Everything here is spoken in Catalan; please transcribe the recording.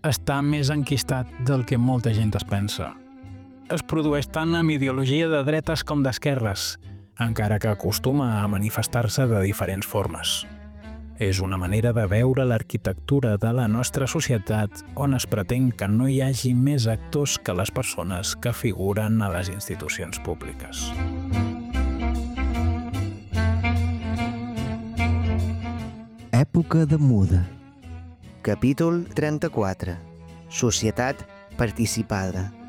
està més enquistat del que molta gent es pensa. Es produeix tant amb ideologia de dretes com d'esquerres, encara que acostuma a manifestar-se de diferents formes. És una manera de veure l'arquitectura de la nostra societat on es pretén que no hi hagi més actors que les persones que figuren a les institucions públiques. Època de muda. Capítol 34. Societat participada.